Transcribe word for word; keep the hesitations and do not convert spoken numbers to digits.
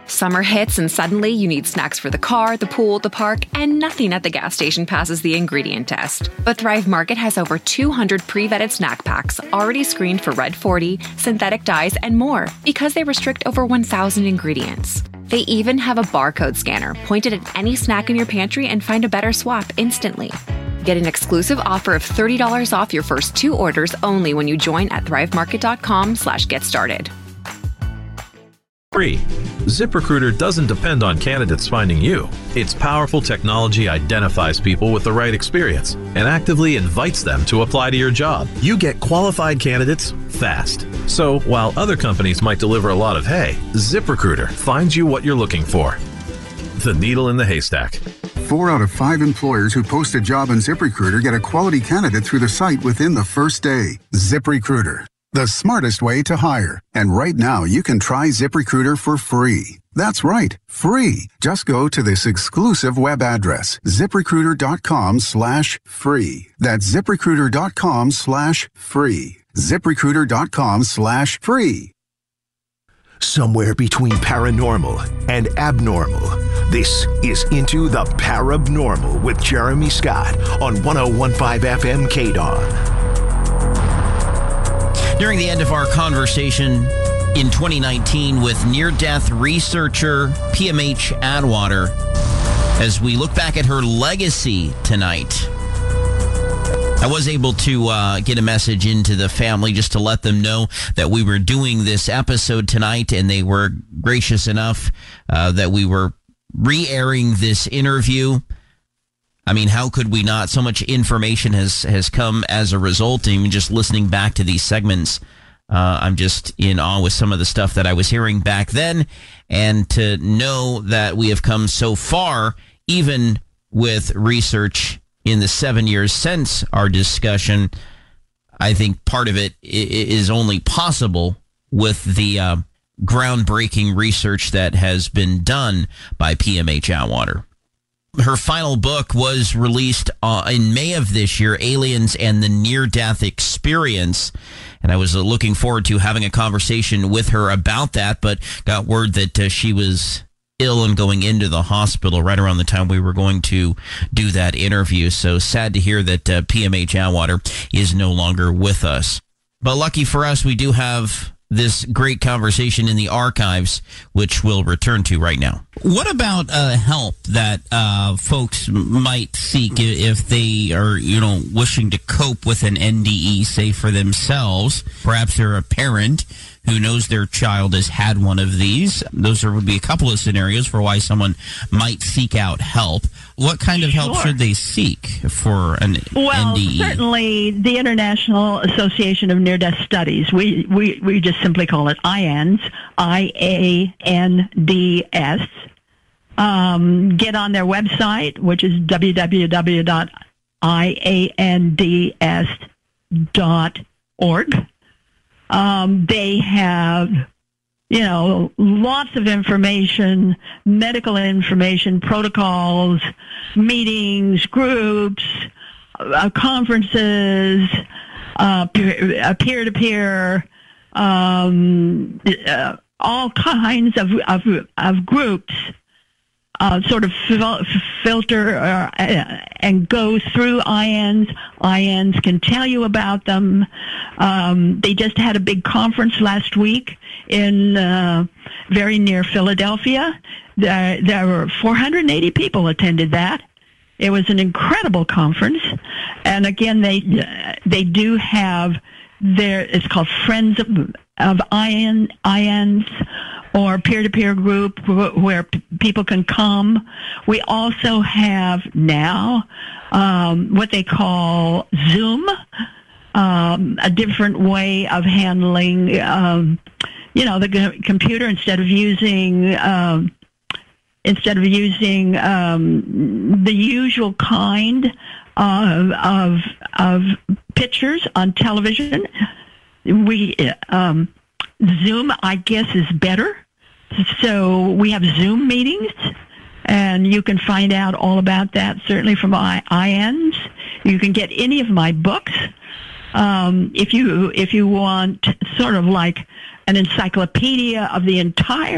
Summer hits and suddenly you need snacks for the car, the pool, the park, and nothing at the gas station passes the ingredient test. But Thrive Market has over two hundred pre-vetted snack packs already screened for Red forty, synthetic dyes, and more because they restrict over one thousand ingredients. They even have a barcode scanner pointed at any snack in your pantry and find a better swap instantly. Get an exclusive offer of thirty dollars off your first two orders only when you join at thrivemarket.com slash get started. Free. ZipRecruiter doesn't depend on candidates finding you. Its powerful technology identifies people with the right experience and actively invites them to apply to your job. You get qualified candidates fast. So while other companies might deliver a lot of hay, ZipRecruiter finds you what you're looking for. The needle in the haystack. Four out of five employers who post a job on ZipRecruiter get a quality candidate through the site within the first day. ZipRecruiter, the smartest way to hire. And right now, you can try ZipRecruiter for free. That's right, free. Just go to this exclusive web address, ZipRecruiter.com slash free. That's ZipRecruiter.com slash free. ZipRecruiter.com slash free. Somewhere between paranormal and abnormal, this is Into the Parabnormal with Jeremy Scott on one oh one point five F M K D O N. During the end of our conversation in twenty nineteen with near-death researcher P M H Atwater, as we look back at her legacy tonight, I was able to uh, get a message into the family just to let them know that we were doing this episode tonight, and they were gracious enough uh, that we were re-airing this interview. I mean, how could we not? So much information has, has come as a result. And even just listening back to these segments, uh, I'm just in awe with some of the stuff that I was hearing back then. And to know that we have come so far, even with research in the seven years since our discussion, I think part of it is only possible with the uh, groundbreaking research that has been done by P M H Atwater. Her final book was released uh, in May of this year, Aliens and the Near-Death Experience. And I was uh, looking forward to having a conversation with her about that, but got word that uh, she was ill and going into the hospital right around the time we were going to do that interview. So sad to hear that uh, P M H Atwater is no longer with us. But lucky for us, we do have this great conversation in the archives, which we'll return to right now. What about uh, help that uh, folks might seek if they are, you know, wishing to cope with an N D E, say for themselves? Perhaps they're a parent who knows their child has had one of these. Those are, would be a couple of scenarios for why someone might seek out help. What kind of help Sure. should they seek for an Well, N D E? certainly the International Association of Near-Death Studies. We, we, we just simply call it I A N S, I A N D S. Um, get on their website, which is w w w dot i a n d s dot org. Um, they have, you know, lots of information, medical information, protocols, meetings, groups, uh, conferences, uh, peer, uh, peer-to-peer, um, uh, all kinds of, of, of groups. Uh, sort of fil- filter uh, and go through I A Ns. I A Ns can tell you about them. Um, they just had a big conference last week in uh, very near Philadelphia. There, there were four hundred eighty people attended that. It was an incredible conference. And again, they uh, they do have their, it's called Friends of, of I A N, I A Ns, or peer-to-peer group where p- people can come. We also have now um, what they call Zoom, um, a different way of handling, um, you know, the g- computer instead of using um, instead of using um, the usual kind of, of of pictures on television. We um, Zoom, I guess, is better. So we have Zoom meetings, and you can find out all about that, certainly from I A Ns. You can get any of my books. Um, if you if you want sort of like an encyclopedia of the entire